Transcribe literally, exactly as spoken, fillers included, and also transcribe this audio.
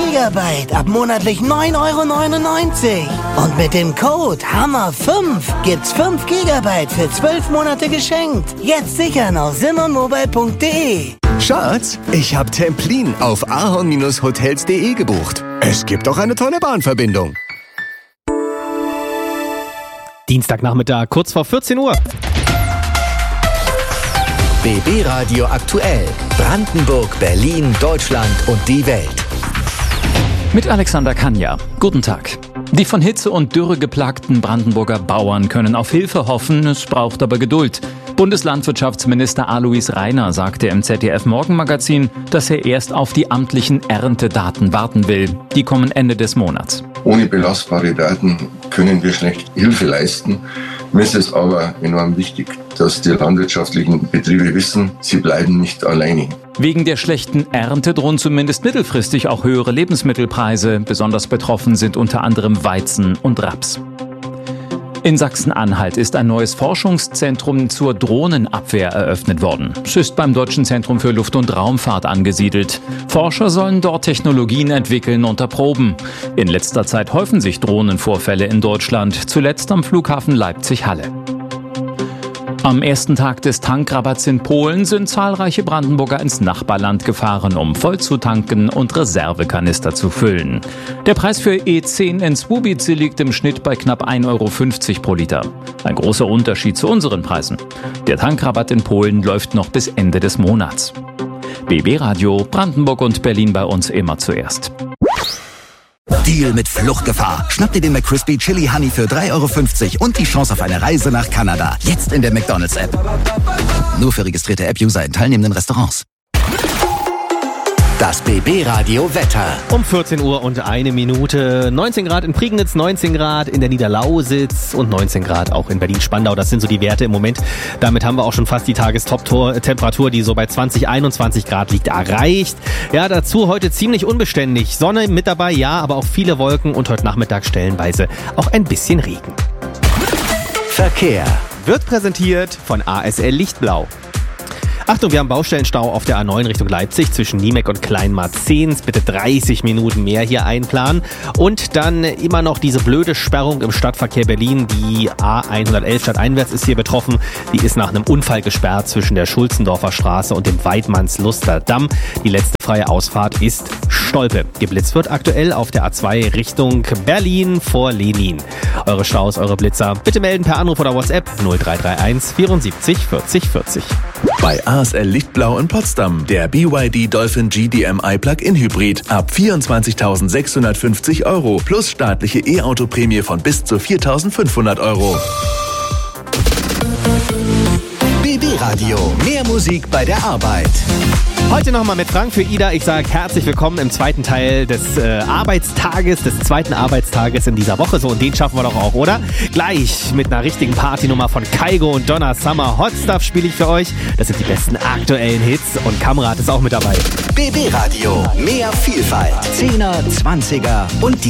Gigabyte ab monatlich neun Euro neunundneunzig. Und mit dem Code Hammer fünf gibt's fünf Gigabyte für zwölf Monate geschenkt. Jetzt sichern auf simmermobile punkt de. Schatz, ich hab Templin auf ahorn Bindestrich hotels punkt de gebucht. Es gibt auch eine tolle Bahnverbindung. Dienstagnachmittag, kurz vor vierzehn Uhr. B B Radio aktuell. Brandenburg, Berlin, Deutschland und die Welt. Mit Alexander Kanja. Guten Tag. Die von Hitze und Dürre geplagten Brandenburger Bauern können auf Hilfe hoffen, es braucht aber Geduld. Bundeslandwirtschaftsminister Alois Rainer sagte im Z D F-Morgenmagazin, dass er erst auf die amtlichen Erntedaten warten will. Die kommen Ende des Monats. Ohne belastbare Daten können wir schlecht Hilfe leisten. Mir ist es aber enorm wichtig, dass die landwirtschaftlichen Betriebe wissen, sie bleiben nicht alleine. Wegen der schlechten Ernte drohen zumindest mittelfristig auch höhere Lebensmittelpreise. Besonders betroffen sind unter anderem Weizen und Raps. In Sachsen-Anhalt ist ein neues Forschungszentrum zur Drohnenabwehr eröffnet worden. Es ist beim Deutschen Zentrum für Luft- und Raumfahrt angesiedelt. Forscher sollen dort Technologien entwickeln und erproben. In letzter Zeit häufen sich Drohnenvorfälle in Deutschland, zuletzt am Flughafen Leipzig-Halle. Am ersten Tag des Tankrabatts in Polen sind zahlreiche Brandenburger ins Nachbarland gefahren, um voll zu tanken und Reservekanister zu füllen. Der Preis für E zehn in Słubice liegt im Schnitt bei knapp ein Euro fünfzig pro Liter. Ein großer Unterschied zu unseren Preisen. Der Tankrabatt in Polen läuft noch bis Ende des Monats. B B Radio, Brandenburg und Berlin bei uns immer zuerst. Deal mit Fluchtgefahr. Schnapp dir den McCrispy Chili Honey für drei Euro fünfzig und die Chance auf eine Reise nach Kanada. Jetzt in der McDonald's-App. Nur für registrierte App-User in teilnehmenden Restaurants. Das B B Radio Wetter. Um vierzehn Uhr und eine Minute. neunzehn Grad in Prignitz, neunzehn Grad in der Niederlausitz und neunzehn Grad auch in Berlin-Spandau. Das sind so die Werte im Moment. Damit haben wir auch schon fast die Tagestop-Temperatur, die so bei zwanzig, einundzwanzig Grad liegt, erreicht. Ja, dazu heute ziemlich unbeständig. Sonne mit dabei, ja, aber auch viele Wolken und heute Nachmittag stellenweise auch ein bisschen Regen. Verkehr wird präsentiert von A S L Lichtblau. Achtung, wir haben Baustellenstau auf der A neun Richtung Leipzig zwischen Niemek und Kleinmarzens. Bitte dreißig Minuten mehr hier einplanen. Und dann immer noch diese blöde Sperrung im Stadtverkehr Berlin. Die A hundertelf stadteinwärts ist hier betroffen. Die ist nach einem Unfall gesperrt zwischen der Schulzendorfer Straße und dem Weidmannsluster Damm. Die letzte freie Ausfahrt ist Stolpe. Geblitzt wird aktuell auf der A zwei Richtung Berlin vor Lenin. Eure Staus, eure Blitzer, bitte melden per Anruf oder WhatsApp null drei drei eins vierundsiebzig vierzig vierzig. Bei A S L Lichtblau in Potsdam der B Y D Dolphin G D M I Plug-in Hybrid ab vierundzwanzigtausendsechshundertfünfzig Euro plus staatliche E-Auto-Prämie von bis zu viertausendfünfhundert Euro. B B Radio, mehr Musik bei der Arbeit. Heute nochmal mit Frank für Ida. Ich sage herzlich willkommen im zweiten Teil des äh, Arbeitstages, des zweiten Arbeitstages in dieser Woche. So, und den schaffen wir doch auch, oder? Gleich mit einer richtigen Partynummer von Kaigo und Donna Summer. Hot Stuff spiele ich für euch. Das sind die besten aktuellen Hits und Kamrat ist auch mit dabei. B B Radio, mehr Vielfalt. Zehner, Zwanziger und die